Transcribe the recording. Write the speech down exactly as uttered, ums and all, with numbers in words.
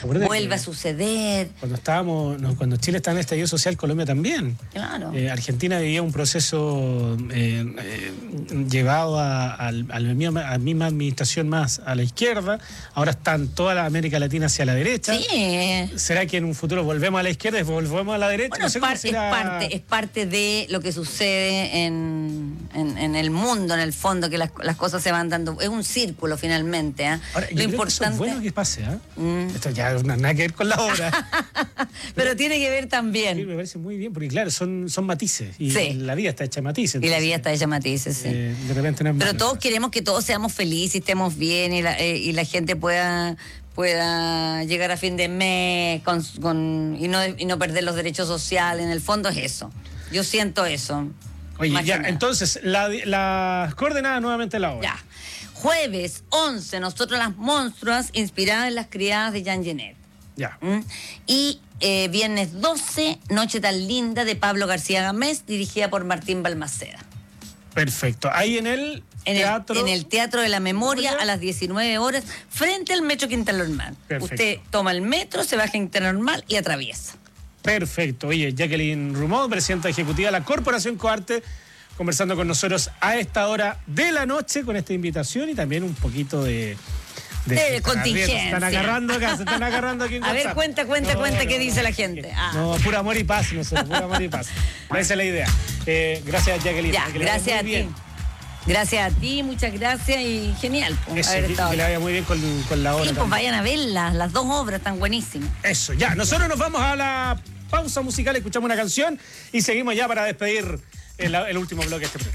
vuelve a suceder. Cuando estábamos, no, cuando Chile estaba en el estallido social, Colombia también. Claro. Eh, Argentina vivía un proceso eh, eh, llevado a, a, a, la misma, a la misma administración más a la izquierda. Ahora están toda la América Latina hacia la derecha. Sí. ¿Será que en un futuro volvemos a la izquierda y volvemos a la derecha? Bueno, no sé es, par, será... es, parte, es parte de lo que sucede en, en, en el mundo, en el fondo, que las, las cosas se van dando. Es un círculo finalmente. ¿eh? Ahora, lo yo importante... creo que eso es bueno que pase. ¿eh? Mm. Esto ya no tiene nada que ver con la obra. Pero, Pero tiene que ver también. Sí, me parece muy bien, porque claro, son, son matices. Y sí. la vida está hecha de matices. Entonces, y la vida está hecha de matices, sí. Eh, de repente no es Pero malo, todos pues. queremos que todos seamos felices y estemos bien y la, eh, y la gente pueda... pueda llegar a fin de mes con, con, y, no, y no perder los derechos sociales. En el fondo es eso. Yo siento eso. Oye, ya, entonces, las la coordenadas nuevamente de la obra. Ya. Jueves once, Nosotros las Monstruas, inspiradas en las criadas de Jean Genet. Ya. ¿Mm? Y eh, viernes doce, Noche tan linda, de Pablo García Gamés, dirigida por Martín Balmaceda. Perfecto. Ahí en el en teatro... El, en el Teatro de la Memoria, a las diecinueve horas, frente al Metro Quinta Normal. Perfecto. Usted toma el metro, se baja en Quinta Normal y atraviesa. Perfecto. Oye, Jacqueline Rumón, presidenta ejecutiva de la Corporación Coarte, conversando con nosotros a esta hora de la noche con esta invitación y también un poquito de... De, de contingencia. Se están agarrando acá, se están agarrando aquí en A WhatsApp. ver, cuenta, cuenta, no, cuenta no, qué no, dice no, la gente. Ah. No, pura amor y paz, nosotros, pura amor y paz. Esa es la idea. Eh, gracias, Jacqueline. Ya, que gracias a ti. Bien. Gracias a ti, muchas gracias y genial. Pues, Eso, haber que, estado que le vaya muy bien con, con la obra. Sí, pues también. vayan a verlas, las dos obras están buenísimas. Eso, ya. Nosotros nos vamos a la pausa musical, escuchamos una canción y seguimos ya para despedir el, el último bloque de este programa.